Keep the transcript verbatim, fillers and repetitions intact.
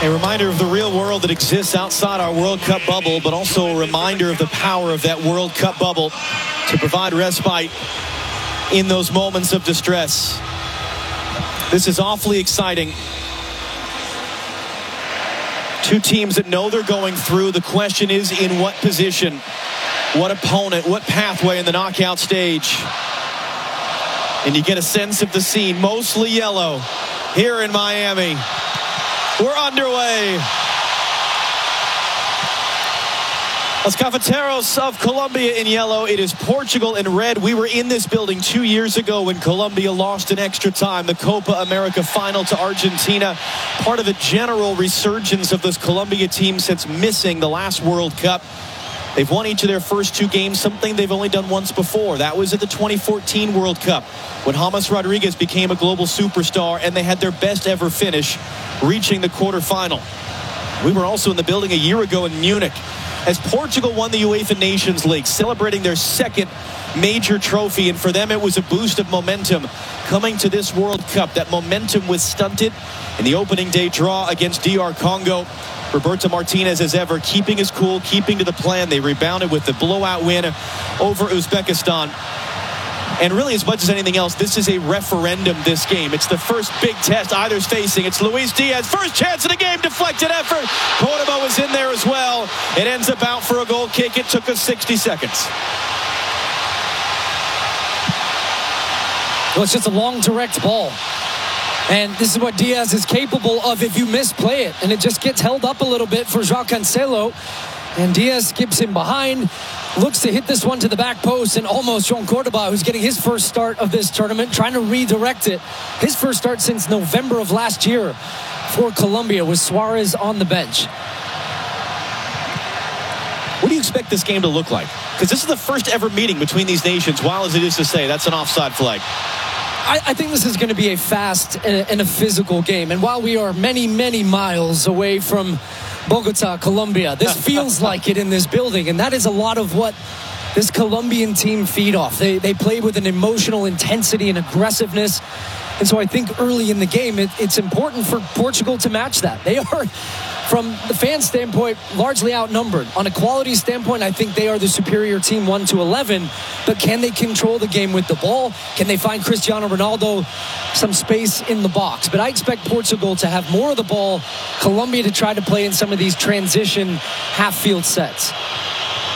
A reminder of the real world that exists outside our World Cup bubble, but also a reminder of the power of that World Cup bubble to provide respite in those moments of distress. This is awfully exciting. Two teams that know they're going through. The question is, in what position, what opponent, what pathway in the knockout stage? And you get a sense of the scene, mostly yellow here in Miami. We're underway. Los Cafeteros of Colombia in yellow. It is Portugal in red. We were in this building two years ago when Colombia lost in extra time the Copa America final to Argentina. Part of a general resurgence of this Colombia team since missing the last World Cup. They've won each of their first two games, something they've only done once before. That was at the twenty fourteen World Cup when James Rodriguez became a global superstar and they had their best ever finish, reaching the quarterfinal. We were also in the building a year ago in Munich as Portugal won the UEFA Nations League, celebrating their second major trophy, and for them it was a boost of momentum coming to this World Cup. That momentum was stunted in the opening day draw against D R Congo. Roberto Martinez, as ever, keeping his cool, keeping to the plan. They rebounded with the blowout win over Uzbekistan. And really, as much as anything else, this is a referendum, this game. It's the first big test either's facing. It's Luis Diaz, first chance of the game, deflected effort. Cordoba was in there as well. It ends up out for a goal kick. It took us sixty seconds. Well, it's just a long, direct ball. And this is what Diaz is capable of if you misplay it. And it just gets held up a little bit for João Cancelo. And Diaz skips him behind, looks to hit this one to the back post, and almost João Cordoba, who's getting his first start of this tournament, trying to redirect it. His first start since November of last year for Colombia with Suarez on the bench. What do you expect this game to look like? Because this is the first ever meeting between these nations, wild as it is to say. That's an offside flag. I, I think this is going to be a fast and a, and a physical game. And while we are many, many miles away from Bogota, Colombia, this feels like it in this building. And that is a lot of what this Colombian team feed off. They, they play with an emotional intensity and aggressiveness. And so I think early in the game, it, it's important for Portugal to match that. They are, from the fan standpoint, largely outnumbered. On a quality standpoint, I think they are the superior team one to eleven. But can they control the game with the ball? Can they find Cristiano Ronaldo some space in the box? But I expect Portugal to have more of the ball, Colombia to try to play in some of these transition half-field sets.